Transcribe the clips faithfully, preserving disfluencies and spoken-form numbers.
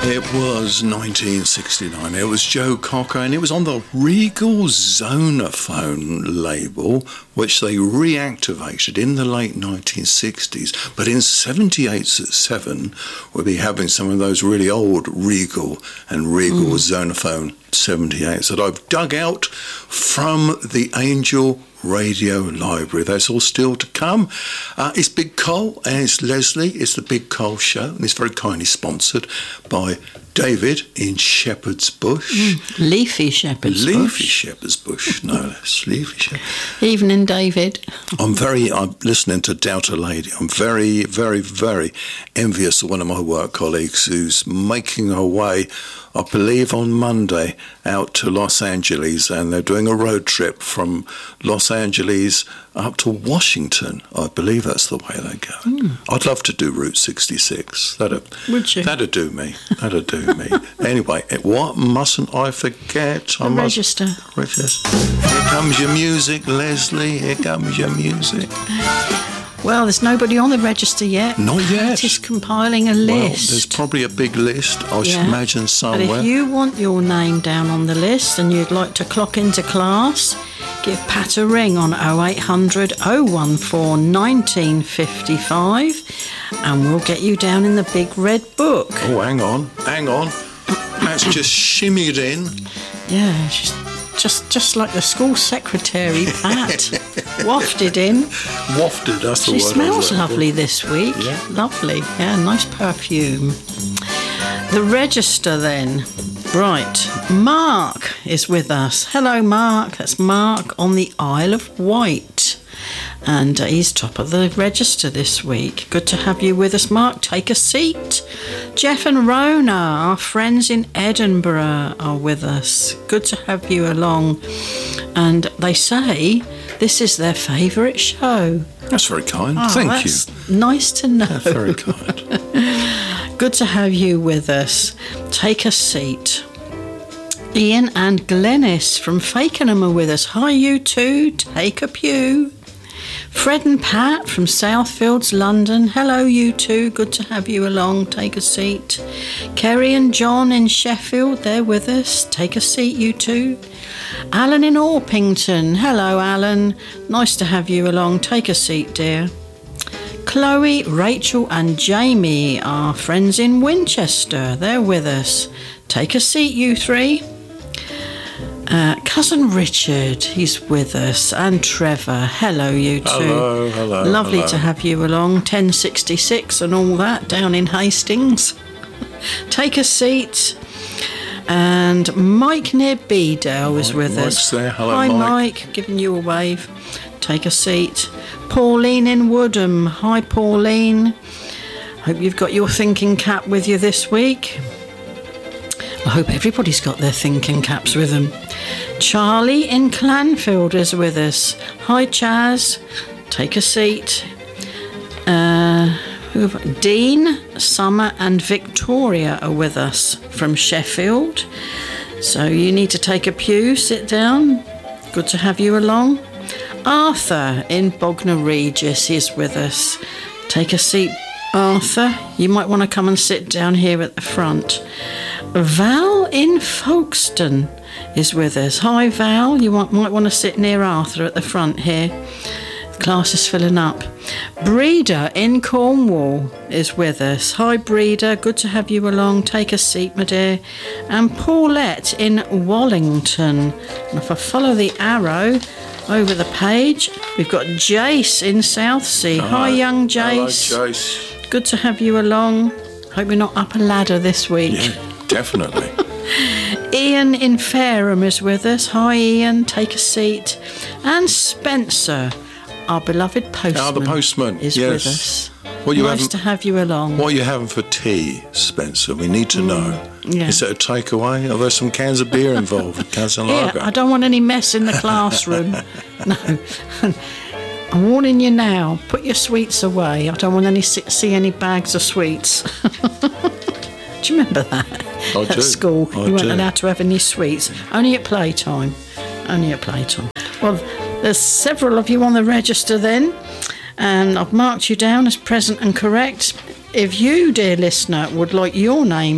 It was nineteen sixty-nine. It was Joe Cocker, and it was on the Regal Zonophone label, which they reactivated in the late nineteen sixties. But in seventy-eight seven, we'll be having some of those really old Regal and Regal mm. Zonophone seventy-eights that I've dug out from the Angel Radio Library. That's all still to come. Uh, it's Big Cole and it's Leslie. It's the Big Cole Show, and it's very kindly sponsored by David in Shepherd's Bush. Mm, leafy Shepherd's leafy Bush. Leafy Shepherd's Bush, no less. Leafy Shepherd's. Evening, David. I'm very, I'm listening to Delta Lady. I'm very, very, very envious of one of my work colleagues who's making her way, I believe on Monday, out to Los Angeles, and they're doing a road trip from Los Angeles up to Washington. I believe that's the way they go. Mm. I'd love to do Route sixty-six. That'd, Would you? That'd do me. That'd do me. Anyway, what mustn't I forget? The I must register. Register. Here comes your music, Leslie. Here comes your music. Well, there's nobody on the register yet. Not yet. Just compiling a list. Well, there's probably a big list, I should yeah. imagine, somewhere. But if you want your name down on the list and you'd like to clock into class, give Pat a ring on oh eight hundred, oh one four, nineteen fifty-five and we'll get you down in the big red book. Oh, hang on, hang on. Pat's just shimmied in. Yeah, she's just just like the school secretary, Pat. Wafted in. Wafted, that's the she word. She smells lovely this week. Yeah. Lovely. Yeah, nice perfume. The register then. Right. Mark is with us. Hello, Mark. That's Mark on the Isle of Wight. And uh, he's top of the register this week. Good to have you with us, Mark. Take a seat. Jeff and Rona, our friends in Edinburgh, are with us. Good to have you along. And they say this is their favourite show. That's very kind. Oh, Thank that's you. Nice to know. That's very kind. Good to have you with us. Take a seat. Ian and Glenys from Fakenham are with us. Hi, you two. Take a pew. Fred and Pat from Southfields, London. Hello, you two. Good to have you along. Take a seat. Kerry and John in Sheffield, they're with us. Take a seat, you two. Alan in Orpington. Hello, Alan. Nice to have you along. Take a seat, dear. Chloe, Rachel and Jamie are friends in Winchester. They're with us. Take a seat, you three. Uh, Cousin Richard, he's with us, and Trevor. Hello, you two. Hello, hello. Lovely hello. to have you along. ten sixty-six and all that down in Hastings. Take a seat. And Mike near Beedale is Mike, with Mike's us. there. Hello, Hi, Mike. Mike. Giving you a wave. Take a seat. Pauline in Woodham. Hi, Pauline. Hope you've got your thinking cap with you this week. I hope everybody's got their thinking caps with them. Charlie in Clanfield is with us. Hi, Chaz. Take a seat. Uh, Dean, Summer and Victoria are with us from Sheffield. So you need to take a pew, sit down. Good to have you along. Arthur in Bognor Regis is with us. Take a seat, Arthur. You might want to come and sit down here at the front. Val in Folkestone is with us. Hi, Val. You might, might want to sit near Arthur at the front here. The class is filling up. Breeder in Cornwall is with us. Hi, Breeder. Good to have you along. Take a seat, my dear. And Paulette in Wallington. And if I follow the arrow over the page, we've got Jace in Southsea. Hello. Hi, young Jace. Hello, Jace. Good to have you along. Hope you're not up a ladder this week. Yeah. Definitely. Ian in Fareham is with us. Hi, Ian. Take a seat. And Spencer, our beloved postman, Ah, the postman is yes. with us. What you nice having, to have you along. What are you having for tea, Spencer? We need to mm, know. Yeah. Is it a takeaway? Are there some cans of beer involved? Cans of lager? Yeah, I don't want any mess in the classroom. No. I'm warning you now. Put your sweets away. I don't want any see any bags of sweets. Do you remember that? I At do. school, I you weren't do. allowed to have any sweets. Only at playtime. Only at playtime. Well, there's several of you on the register then, and I've marked you down as present and correct. If you, dear listener, would like your name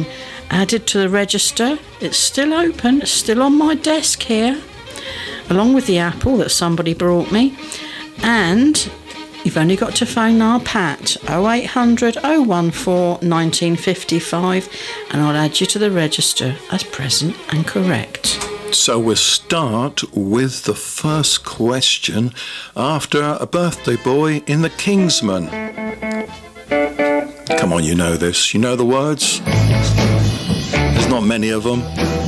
added to the register. It's still open, it's still on my desk here, along with the apple that somebody brought me. And you've only got to phone our Pat, oh eight hundred, oh one four, nineteen fifty-five, and I'll add you to the register as present and correct. So we'll start with the first question after a birthday boy in the Kingsman. Come on, you know this. You know the words? There's not many of them.